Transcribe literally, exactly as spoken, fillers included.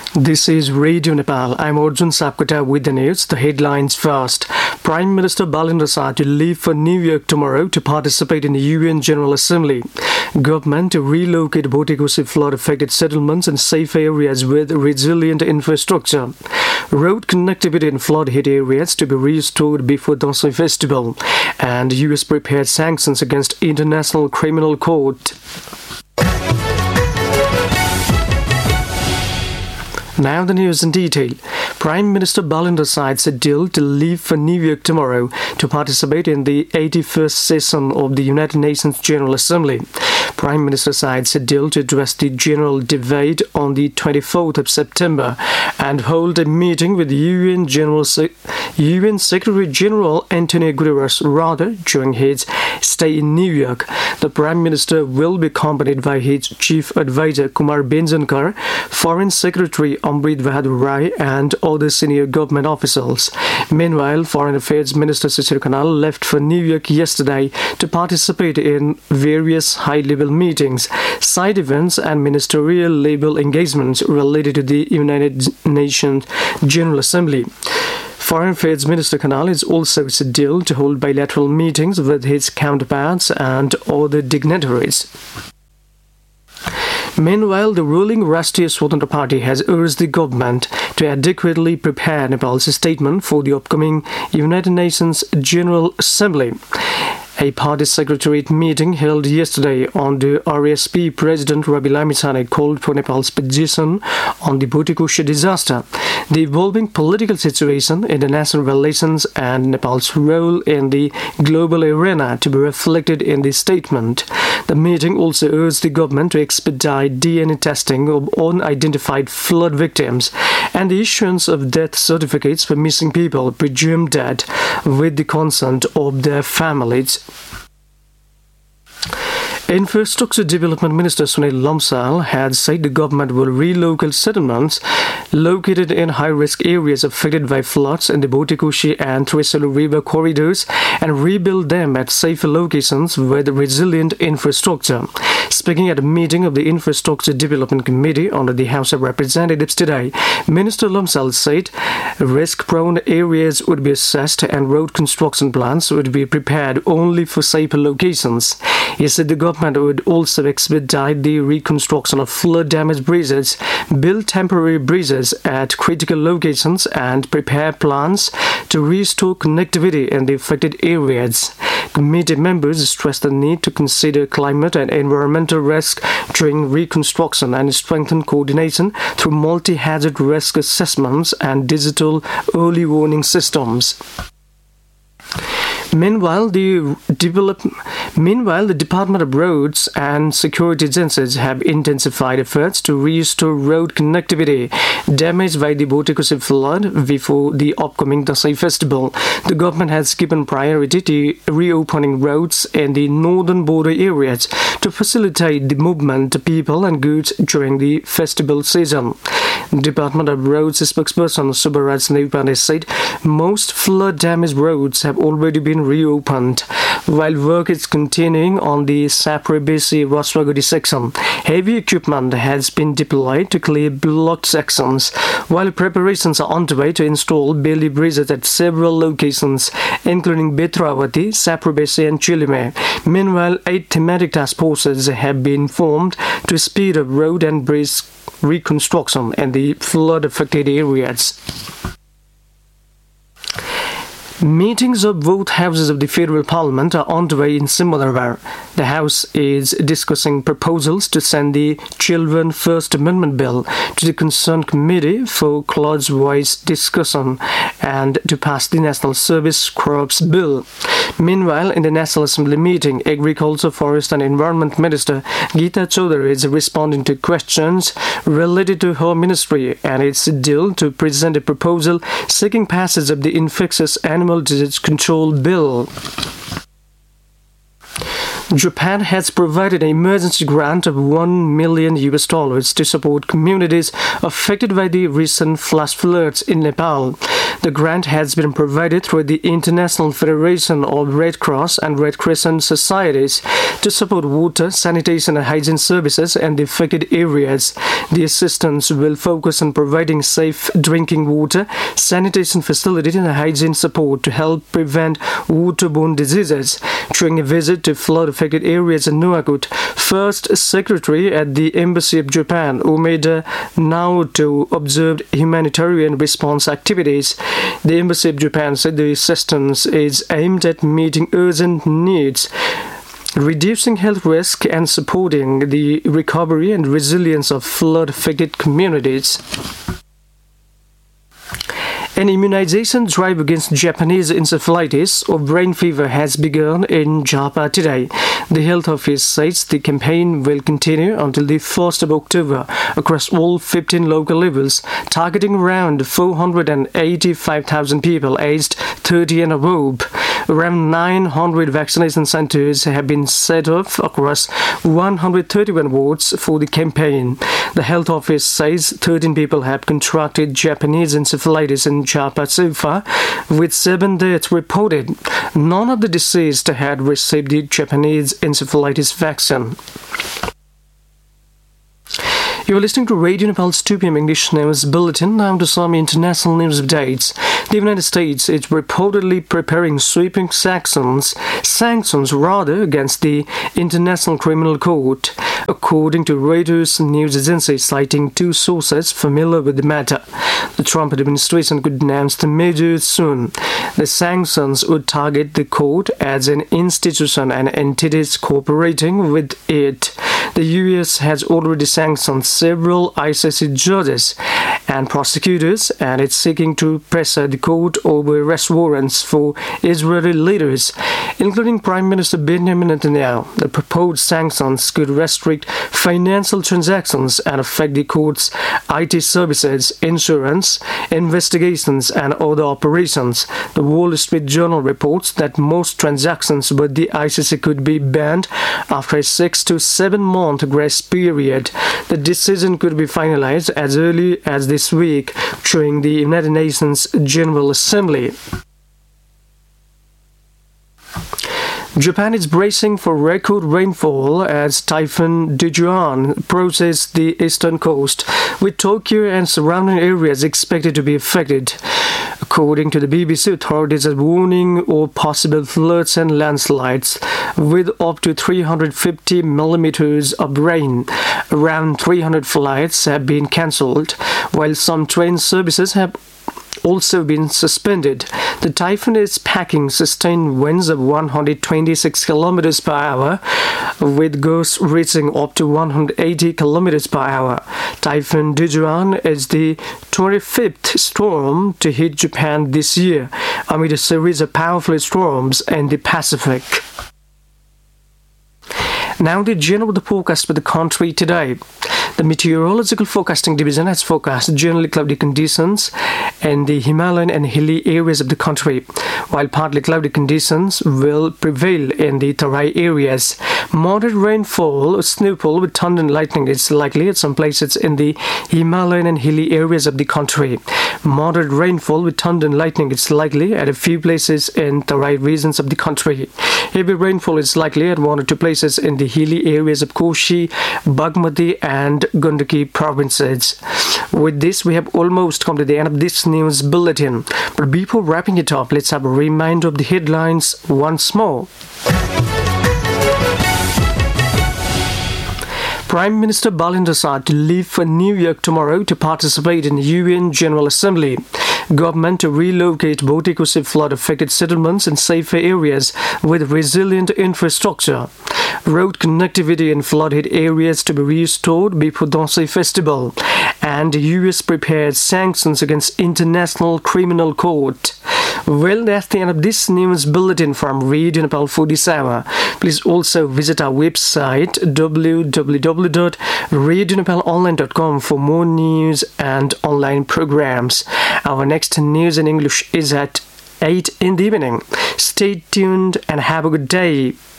This is Radio Nepal. I'm Arjun Sapkota with the news. The headlines first. Prime Minister Balendra Shah to leave for New York tomorrow to participate in the U N General Assembly. Government to relocate Botikoshi flood-affected settlements in safe areas with resilient infrastructure. Road connectivity in flood-hit areas to be restored before Dasai Festival. And U S prepared sanctions against International Criminal Court. Now the news in detail. Prime Minister Balendra Shah is scheduled to leave for New York tomorrow to participate in the eighty-first session of the United Nations General Assembly. Prime Minister Shah is scheduled to address the general debate on the twenty-fourth of September and hold a meeting with U N General Se- U N Secretary General Antonio Guterres rather during his stay in New York. The Prime Minister will be accompanied by his Chief Advisor Kumar Benjankar, Foreign Secretary Amrit Bahadur Rai and other senior government officials. Meanwhile, Foreign Affairs Minister Shishir Khanal left for New York yesterday to participate in various high-level meetings, side events and ministerial level engagements related to the United Nations General Assembly. Foreign Affairs Minister Khanal is also scheduled to hold bilateral meetings with his counterparts and other dignitaries. Meanwhile, the ruling Rashtriya Swatantra Party has urged the government to adequately prepare Nepal's statement for the upcoming United Nations General Assembly. A party secretariat meeting held yesterday on the R S P President Ravi Lamishane called for Nepal's position on the Botikoshi disaster, the evolving political situation, international relations and Nepal's role in the global arena to be reflected in the statement. The meeting also urged the government to expedite D N A testing of unidentified flood victims and the issuance of death certificates for missing people presumed dead with the consent of their families. Infrastructure Development Minister Sunil Lamsal had said the government will relocate settlements located in high-risk areas affected by floods in the Botikoshi and Trisolo River corridors and rebuild them at safer locations with resilient infrastructure. Speaking at a meeting of the Infrastructure Development Committee under the House of Representatives today, Minister Lamsal said risk-prone areas would be assessed and road construction plans would be prepared only for safer locations. He said the government would also expedite the reconstruction of flood-damaged bridges, build temporary bridges at critical locations, and prepare plans to restore connectivity in the affected areas. Committee members stressed the need to consider climate and environmental risk during reconstruction and strengthen coordination through multi-hazard risk assessments and digital early warning systems. Meanwhile, the develop, meanwhile, the Department of Roads and Security Agencies have intensified efforts to restore road connectivity damaged by the Botikoshi flood before the upcoming Dasai Festival. The government has given priority to reopening roads in the northern border areas to facilitate the movement of people and goods during the festival season. Department of Roads spokesperson Subaraj Nevpane said most flood-damaged roads have already been reopened, while work is continuing on the Sapre-Besi-Raswagudi section. Heavy equipment has been deployed to clear blocked sections, while preparations are underway to install Beli bridges at several locations, including Betrawati, Sapre-Besi and Chilime. Meanwhile, eight thematic task forces have been formed to speed up road and bridge reconstruction in the flood-affected areas. Meetings of both houses of the Federal Parliament are underway in Simbalarwar. The House is discussing proposals to send the Children First Amendment Bill to the concerned committee for clause-wise discussion and to pass the National Service Corps Bill. Meanwhile, in the National Assembly meeting, Agriculture, Forest and Environment Minister Geeta Chaudhary is responding to questions related to her ministry and its deal to present a proposal seeking passage of the Infectious Animal Disease Control Bill. Japan has provided an emergency grant of one million U S dollars to support communities affected by the recent flash floods in Nepal. The grant has been provided through the International Federation of Red Cross and Red Crescent Societies to support water, sanitation and hygiene services in the affected areas. The assistance will focus on providing safe drinking water, sanitation facilities and hygiene support to help prevent waterborne diseases. During a visit to flood-affected areas in Nuakut, First Secretary at the Embassy of Japan, Umeda Naoto, observed humanitarian response activities. The Embassy of Japan said the assistance is aimed at meeting urgent needs, reducing health risk and supporting the recovery and resilience of flood-affected communities. An immunization drive against Japanese encephalitis or brain fever has begun in Japa today. The health office says the campaign will continue until the first of October across all fifteen local levels, targeting around four hundred eighty-five thousand people aged thirty and above. Around nine hundred vaccination centers have been set up across one hundred thirty-one wards for the campaign. The health office says thirteen people have contracted Japanese encephalitis in Japa so far, with seven deaths reported. None of the deceased had received the Japanese encephalitis vaccine. You are listening to Radio Nepal's two p.m. English News Bulletin. Now to some international news updates. The United States is reportedly preparing sweeping sanctions, sanctions rather, against the International Criminal Court, according to Reuters news agency, citing two sources familiar with the matter. The Trump administration could announce the measures soon. The sanctions would target the court as an institution and entities cooperating with it. The U S has already sanctioned several I C C judges and prosecutors, and it's seeking to pressure the court over arrest warrants for Israeli leaders, including Prime Minister Benjamin Netanyahu. The proposed sanctions could restrict financial transactions and affect the court's I T services, insurance, investigations, and other operations. The Wall Street Journal reports that most transactions with the I C C could be banned after a six to seven month grace period. The decision could be finalized as early as this week during the United Nations General Assembly. Japan is bracing for record rainfall as Typhoon Dujuan approaches the eastern coast, with Tokyo and surrounding areas expected to be affected. According to the B B C, authorities are warning of possible floods and landslides with up to three hundred fifty millimeters of rain. Around three hundred flights have been cancelled, while some train services have also been suspended. The typhoon is packing sustained winds of one hundred twenty-six kilometers per hour, with gusts reaching up to one hundred eighty kilometers per hour. Typhoon Dujuan is the twenty-fifth storm to hit Japan this year, amid a series of powerful storms in the Pacific. Now the general forecast for the country today. The Meteorological Forecasting Division has forecast generally cloudy conditions in the Himalayan and hilly areas of the country, while partly cloudy conditions will prevail in the Terai areas. Moderate rainfall or snowfall with thunder and lightning is likely at some places in the Himalayan and hilly areas of the country. Moderate rainfall with thunder and lightning is likely at a few places in Terai regions of the country. Heavy rainfall is likely at one or two places in the hilly areas of Koshi, Bagmati and Gandaki provinces. With this, we have almost come to the end of this news bulletin. But before wrapping it up, let's have a reminder of the headlines once more. Prime Minister Balendra Shah to leave for New York tomorrow to participate in the U N General Assembly. Government to relocate Bhotikosip flood-affected settlements in safer areas with resilient infrastructure. Road connectivity in flood-hit areas to be restored before Dasai Festival. And the U S prepared sanctions against International Criminal Court. Well, that's the end of this news bulletin from Radio Nepal for this hour. Please also visit our website w w w dot radio nepal online dot com for more news and online programs. Our next news in English is at eight in the evening. Stay tuned and have a good day.